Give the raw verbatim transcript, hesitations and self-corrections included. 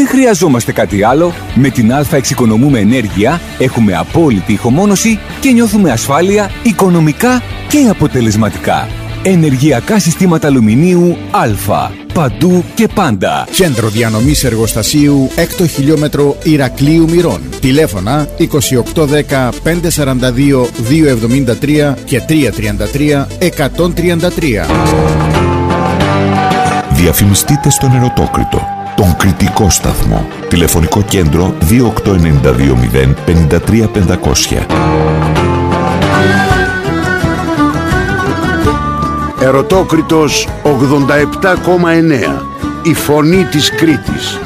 Δεν χρειαζόμαστε κάτι άλλο. Με την Α εξοικονομούμε ενέργεια, έχουμε απόλυτη ηχομόνωση και νιώθουμε ασφάλεια οικονομικά και αποτελεσματικά. Ενεργειακά συστήματα αλουμινίου Α. Παντού και πάντα. Κέντρο διανομής εργοστασίου έκτο χιλιόμετρο Ηρακλείου Μυρών. Τηλέφωνα είκοσι οκτώ δέκα πεντακόσια σαράντα δύο διακόσια εβδομήντα τρία και τριακόσια τριάντα τρία εκατόν τριάντα τρία. Διαφημιστείτε στον Ερωτόκριτο, τον κριτικό σταθμό. Τηλεφωνικό κέντρο δύο οκτώ εννιά δύο μηδέν πέντε τρία πεντακόσια. Ερωτόκριτος ογδόντα επτά κόμμα εννέα. Η φωνή της Κρήτης.